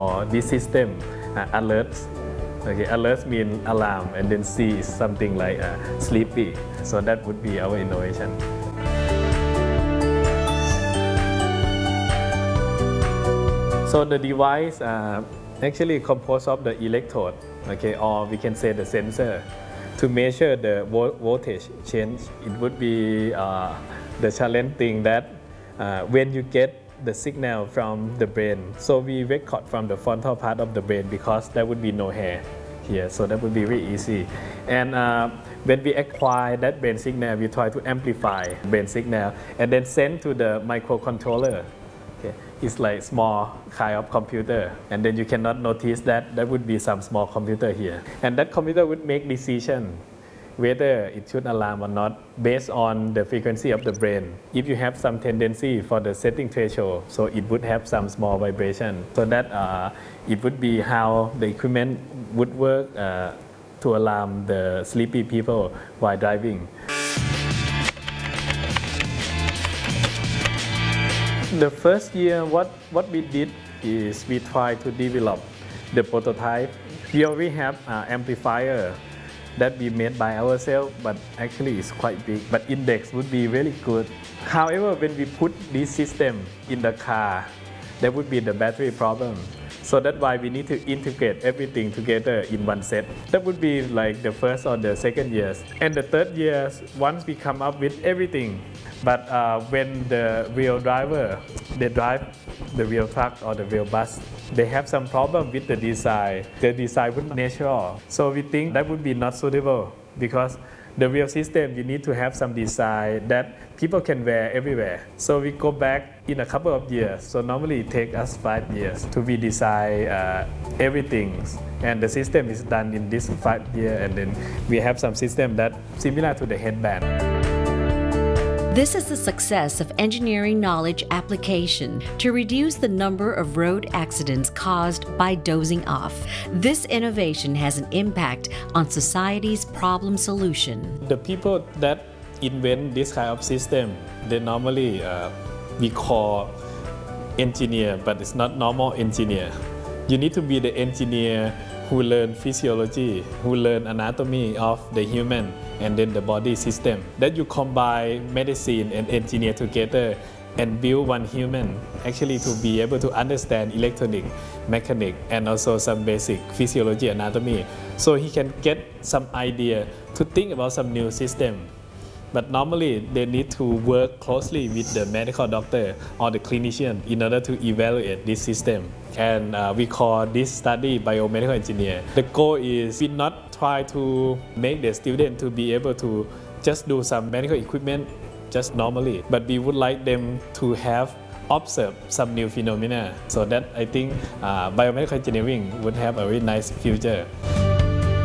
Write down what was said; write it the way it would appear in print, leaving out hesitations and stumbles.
or this system alerts. Okay, alerts mean alarm, and then C is something like sleepy. So that would be our innovation. So the device actually composed of the electrode, okay, or we can say the sensor. To measure the voltage change, it would be the challenge thing that when you get the signal from the brain, so we record from the frontal part of the brain because there would be no hair here, so that would be very easy. And when we acquire that brain signal, we try to amplify brain signal and then send to the microcontroller. Okay. It's like small kind of computer, and then you cannot notice that there would be some small computer here, and that computer would make decision whether it should alarm or not based on the frequency of the brain. If you have some tendency for the setting threshold, so it would have some small vibration, so that it would be how the equipment would work to alarm the sleepy people while driving. The first year, what we did is we tried to develop the prototype. We already have amplifier that we made by ourselves, but actually it's quite big. But index would be really good. However, when we put this system in the car, there would be the battery problem. So that's why we need to integrate everything together in one set. That would be like the first or the second years. And the third years, once we come up with everything, but when the real driver, they drive the real truck or the real bus, they have some problem with the design. The design would be natural. So we think that would be not suitable because the real system, you need to have some design that people can wear everywhere. So we go back in a couple of years. So normally it takes us 5 years to redesign everything. And the system is done in this 5 years. And then we have some system that similar to the headband. This is the success of engineering knowledge application to reduce the number of road accidents caused by dozing off. This innovation has an impact on society's problem solution. The people that invent this kind of system, they normally we call engineer, but it's not normal engineer. You need to be the engineer who learn physiology, who learn anatomy of the human and then the body system. That you combine medicine and engineer together and build one human actually to be able to understand electronic, mechanic, and also some basic physiology anatomy. So he can get some idea to think about some new system. But normally they need to work closely with the medical doctor or the clinician in order to evaluate this system. And we call this study biomedical engineer. The goal is we not try to make the student to be able to just do some medical equipment just normally, but we would like them to have observed some new phenomena. So that I think biomedical engineering would have a very nice future.